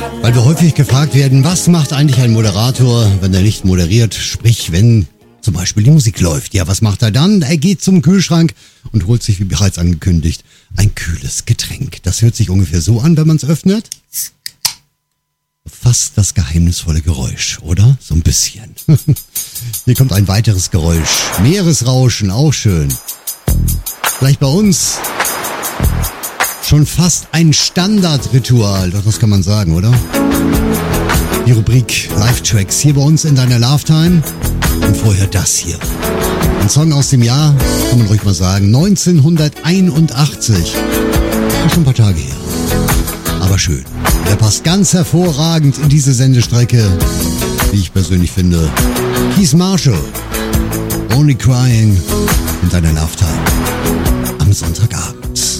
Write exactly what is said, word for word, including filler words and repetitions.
Weil wir häufig gefragt werden, was macht eigentlich ein Moderator, wenn er nicht moderiert? Sprich, wenn zum Beispiel die Musik läuft. Ja, was macht er dann? Er geht zum Kühlschrank und holt sich, wie bereits angekündigt, ein kühles Getränk. Das hört sich ungefähr so an, wenn man es öffnet. Fast das geheimnisvolle Geräusch, oder? So ein bisschen. Hier kommt ein weiteres Geräusch. Meeresrauschen, auch schön. Vielleicht bei uns schon fast ein Standardritual. Doch, das kann man sagen, oder? Die Rubrik Live-Tracks hier bei uns in deiner Love-Time. Und vorher das hier. Ein Song aus dem Jahr, kann man ruhig mal sagen, neunzehnhunderteinundachtzig. Das ist schon ein paar Tage her. Aber schön. Der passt ganz hervorragend in diese Sendestrecke, wie ich persönlich finde. Keith Marshall, Only Crying in deiner Love-Time.